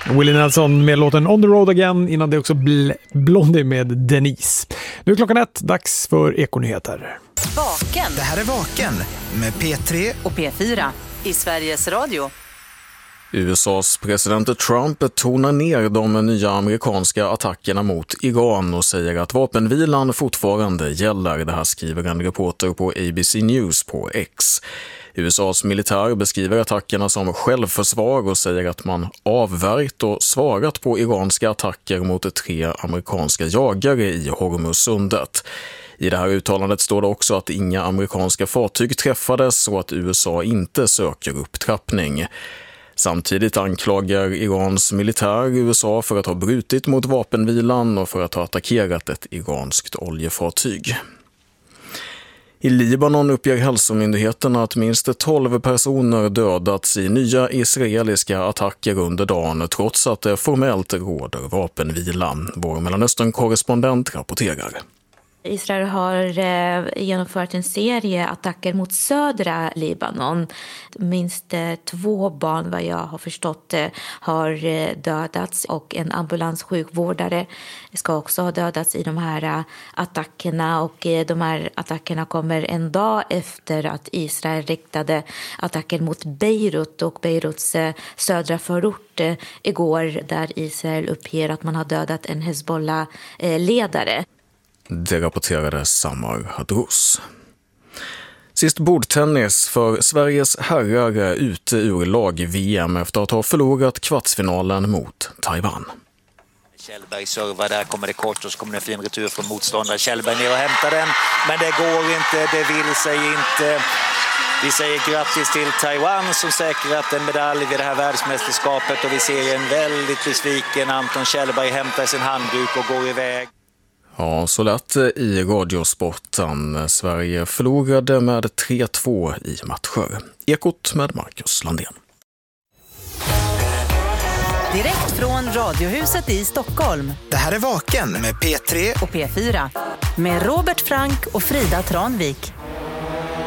Willie Nelson med låten On the Road Again, innan det också Blondie med Denise. Nu är klockan 1, dags för Ekonyheter. Vaken. Det här är Vaken med P3 och P4 i Sveriges Radio. USAs president Trump tonar ner de nya amerikanska attackerna mot Iran och säger att vapenvilan fortfarande gäller. Det här skriver en reporter på ABC News på X. USAs militär beskriver attackerna som självförsvar och säger att man avvärjt och svarat på iranska attacker mot 3 amerikanska jagare i Hormuzsundet. I det här uttalandet står det också att inga amerikanska fartyg träffades och att USA inte söker upptrappning. Samtidigt anklagar Irans militär USA för att ha brutit mot vapenvilan och för att ha attackerat ett iranskt oljefartyg. I Libanon uppger hälsomyndigheterna att minst 12 personer dödats i nya israeliska attacker under dagen trots att det formellt råder vapenvila. Vår Mellanöstern-korrespondent rapporterar. Israel har genomfört en serie attacker mot södra Libanon. Minst 2 barn, vad jag har förstått, har dödats och en ambulanssjukvårdare ska också ha dödats i de här attackerna. Och de här attackerna kommer en dag efter att Israel riktade attacker mot Beirut och Beiruts södra förort igår, där Israel uppger att man har dödat en Hezbollah-ledare. Det rapporterade Samar Hadrous. Sist bordtennis för Sveriges herrar ute ur lag-VM efter att ha förlorat kvartsfinalen mot Taiwan. Kjellberg servar, där kommer det kort och så kommer det en fin retur från motståndare. Kjellberg ner och hämtar den, men det går inte, det vill sig inte. Vi säger grattis till Taiwan som säkrat en medalj vid det här världsmästerskapet och vi ser en väldigt besviken Anton Kjellberg hämta sin handduk och går iväg. Ja, så lätt i radiosporten. Sverige förlorade med 3-2 i matcher. Ekot med Marcus Landén. Direkt från Radiohuset i Stockholm. Det här är Vaken med P3 och P4. Med Robert Frank och Frida Tranvik.